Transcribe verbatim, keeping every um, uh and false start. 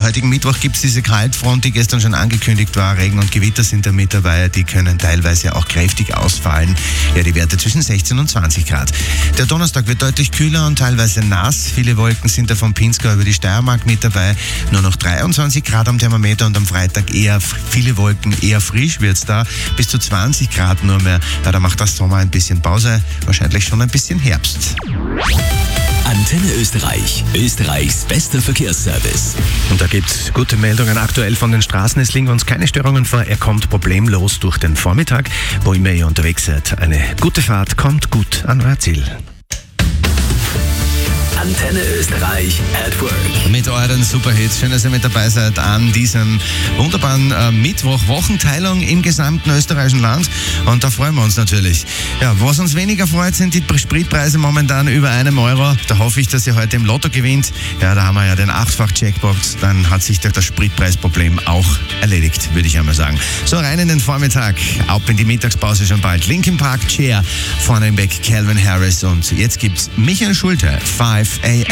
heutigen Mittwoch gibt es diese Kaltfront, die gestern schon angekündigt war. Regen und Gewitter sind da mit dabei. Die können teilweise auch kräftig ausfallen. Ja, die Werte zwischen sechzehn und zwanzig Grad. Der Donnerstag wird deutlich kühler und teilweise nass. Viele Wolken sind da vom Pinzgau über die Steiermark mit dabei. Nur noch dreiundzwanzig Grad am Thermometer und am Freitag eher viele Wolken, eher frisch wird's da. Bis zu zwanzig Grad nur mehr. Ja, da macht das Sommer ein bisschen Pause. Wahrscheinlich schon ein bisschen Herbst. Antenne Österreich, Österreichs bester Verkehrsservice. Und da gibt's gute Meldungen aktuell von den Straßen. Es liegen uns keine Störungen vor. Er kommt problemlos durch den Vormittag. Wo immer ihr unterwegs seid, eine gute Fahrt, kommt gut an euer Ziel. Antenne Österreich at Work. Mit euren Superhits. Schön, dass ihr mit dabei seid an diesem wunderbaren äh, Mittwoch. Wochenteilung im gesamten österreichischen Land. Und da freuen wir uns natürlich. Ja, was uns weniger freut, sind die Spritpreise momentan über einem Euro. Da hoffe ich, dass ihr heute im Lotto gewinnt. Ja, da haben wir ja den achtfach-Jackpot. Dann hat sich das Spritpreisproblem auch erledigt, würde ich einmal sagen. So, rein in den Vormittag. Ab in die Mittagspause schon bald. Linkin Park, Chair, vorne im Back Calvin Harris. Und jetzt gibt's Michael Schulte, five a m